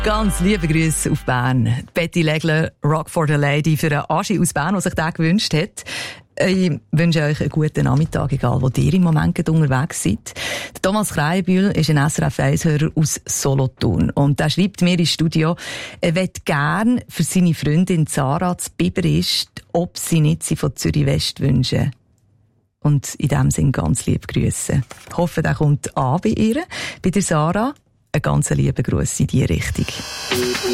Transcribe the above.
Ganz liebe Grüße auf Bern. Betty Legler, Rock for the Lady, für einen Aschi aus Bern, der sich den gewünscht hat. Ich wünsche euch einen guten Nachmittag, egal wo ihr im Moment unterwegs seid. Der Thomas Kreienbühl ist ein SRF1-Hörer aus Solothurn. Und der schreibt mir ins Studio, er möchte gern für seine Freundin Sarah zu Biberist, ob sie nicht sie von Zürich West wünschen. Und in dem Sinn ganz liebe Grüße. Ich hoffe, der kommt an bei ihr, bei der Sarah. Ein ganz lieber Gruß in diese Richtung.